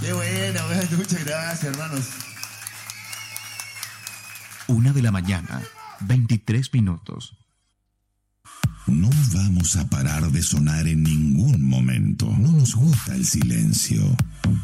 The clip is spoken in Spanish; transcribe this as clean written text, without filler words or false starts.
Qué bueno, muchas gracias, hermanos. 1:00 a.m, 23 minutos. No vamos a parar de sonar en ningún momento. No nos gusta el silencio.